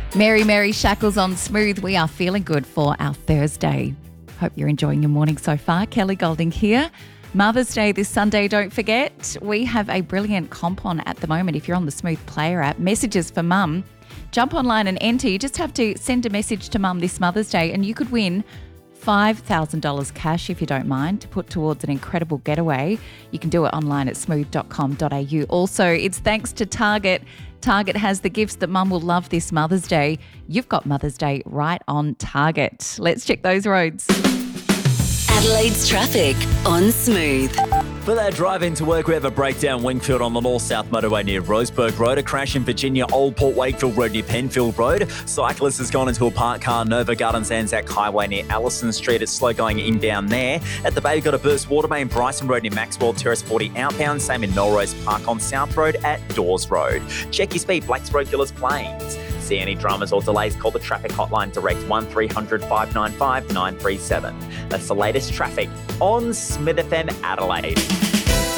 Mary Shackles on Smooth. We are feeling good for our Thursday. Hope you're enjoying your morning so far. Kelly Golding here. Mother's Day this Sunday, don't forget. We have a brilliant comp on at the moment. If you're on the Smooth Player app, Messages for Mum. Jump online and enter. You just have to send a message to Mum this Mother's Day and you could win $5,000 cash, if you don't mind, to put towards an incredible getaway. You can do it online at smooth.com.au. Also, it's thanks to Target. Target has the gifts that Mum will love this Mother's Day. You've got Mother's Day right on Target. Let's check those roads. Adelaide's traffic on Smooth. For that drive into work, we have a breakdown Wingfield on the north-south motorway near Roseburg Road, a crash in Virginia, Old Port Wakefield Road near Penfield Road. Cyclist has gone into a parked car, Nova Gardens Anzac Highway near Allison Street. It's slow going inbound there. At the Bay, you've got a burst water main, Bryson Road near Maxwell Terrace 40 outbound. Same in Melrose Park on South Road at Dawes Road. Check your speed, Blacksburg Gillis Plains. See any dramas or delays, call the traffic hotline direct 1300 595 937. That's the latest traffic on Smith FM Adelaide.